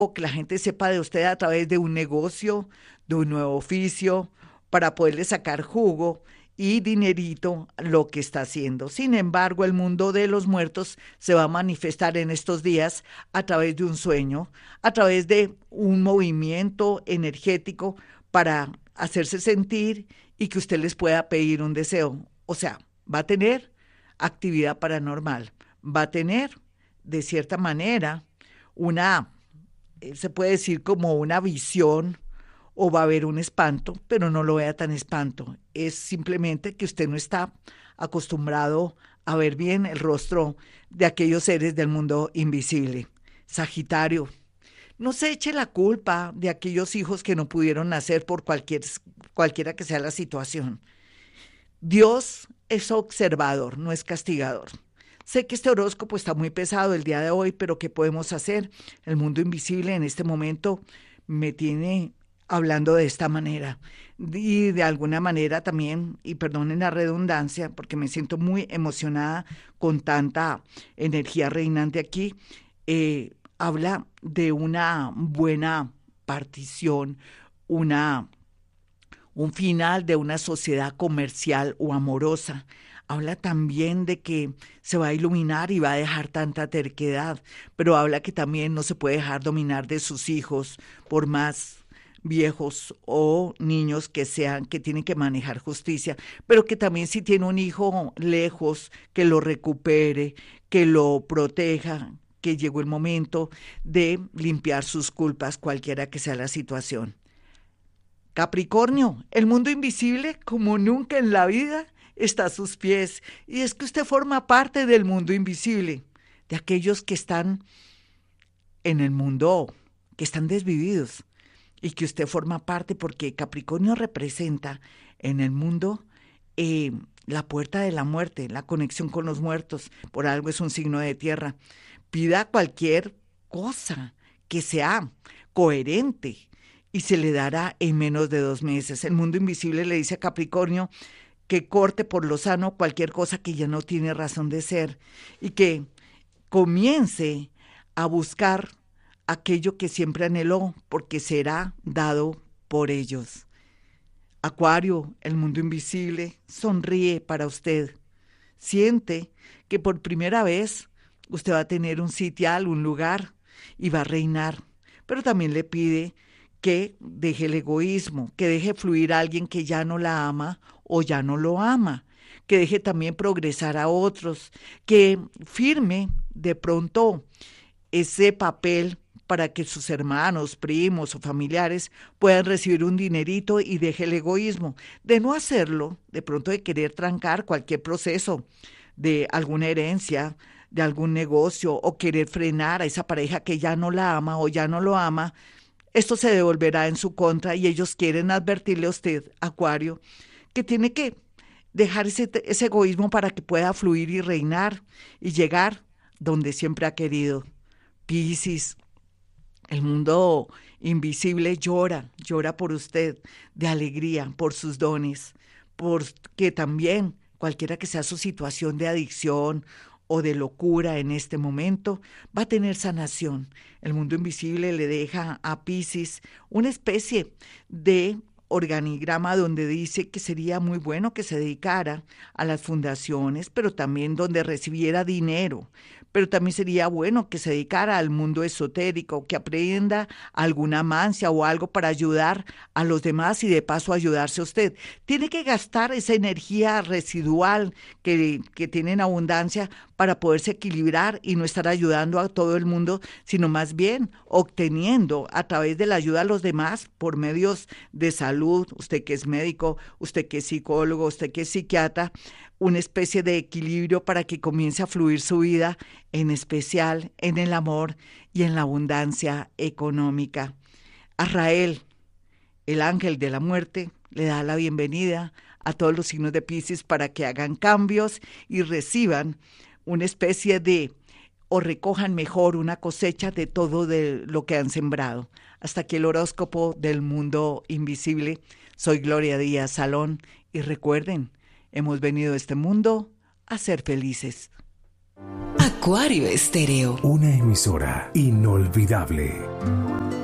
o que la gente sepa de usted a través de un negocio, de un nuevo oficio, para poderle sacar jugo y dinerito lo que está haciendo. Sin embargo, el mundo de los muertos se va a manifestar en estos días a través de un sueño, a través de un movimiento energético para hacerse sentir y que usted les pueda pedir un deseo. O sea, va a tener actividad paranormal, va a tener, de cierta manera, una, se puede decir como una visión o va a haber un espanto, pero no lo vea tan espanto. Es simplemente que usted no está acostumbrado a ver bien el rostro de aquellos seres del mundo invisible. Sagitario, no se eche la culpa de aquellos hijos que no pudieron nacer por cualquiera que sea la situación. Dios es observador, no es castigador. Sé que este horóscopo está muy pesado el día de hoy, pero ¿qué podemos hacer? El mundo invisible en este momento me tiene hablando de esta manera. Y de alguna manera también, y perdonen la redundancia, porque me siento muy emocionada con tanta energía reinante aquí, habla de una buena partición, una un final de una sociedad comercial o amorosa. Habla también de que se va a iluminar y va a dejar tanta terquedad, pero habla que también no se puede dejar dominar de sus hijos, por más viejos o niños que sean, que tienen que manejar justicia, pero que también si tiene un hijo lejos, que lo recupere, que lo proteja, que llegó el momento de limpiar sus culpas, cualquiera que sea la situación. Capricornio, el mundo invisible, como nunca en la vida, está a sus pies. Y es que usted forma parte del mundo invisible, de aquellos que están en el mundo, que están desvividos, y que usted forma parte porque Capricornio representa en el mundo la puerta de la muerte, la conexión con los muertos. Por algo es un signo de tierra. Pida cualquier cosa que sea coherente y se le dará en menos de 2 meses. El mundo invisible le dice a Capricornio que corte por lo sano cualquier cosa que ya no tiene razón de ser y que comience a buscar aquello que siempre anheló, porque será dado por ellos. Acuario, el mundo invisible sonríe para usted. Siente que por primera vez usted va a tener un sitial, un lugar y va a reinar, pero también le pide que deje el egoísmo, que deje fluir a alguien que ya no la ama o ya no lo ama, que deje también progresar a otros, que firme de pronto ese papel para que sus hermanos, primos o familiares puedan recibir un dinerito y deje el egoísmo. De no hacerlo, de pronto de querer trancar cualquier proceso de alguna herencia, de algún negocio o querer frenar a esa pareja que ya no la ama o ya no lo ama, esto se devolverá en su contra y ellos quieren advertirle a usted, Acuario, que tiene que dejar ese egoísmo para que pueda fluir y reinar y llegar donde siempre ha querido. Piscis, el mundo invisible llora por usted de alegría, por sus dones, porque también cualquiera que sea su situación de adicción o de locura en este momento, va a tener sanación. El mundo invisible le deja a Piscis una especie de organigrama donde dice que sería muy bueno que se dedicara a las fundaciones, pero también donde recibiera dinero, pero también sería bueno que se dedicara al mundo esotérico, que aprenda alguna mancia o algo para ayudar a los demás y de paso ayudarse a usted. Tiene que gastar esa energía residual que tiene en abundancia para poderse equilibrar y no estar ayudando a todo el mundo, sino más bien obteniendo a través de la ayuda a los demás por medios de salud, usted que es médico, usted que es psicólogo, usted que es psiquiatra, una especie de equilibrio para que comience a fluir su vida, en especial en el amor y en la abundancia económica. Azrael, el ángel de la muerte, le da la bienvenida a todos los signos de Piscis para que hagan cambios y reciban una especie de, o recojan mejor una cosecha de todo de lo que han sembrado. Hasta aquí el horóscopo del mundo invisible. Soy Gloria Díaz Salón y recuerden, hemos venido a este mundo a ser felices. Acuario Estéreo. Una emisora inolvidable.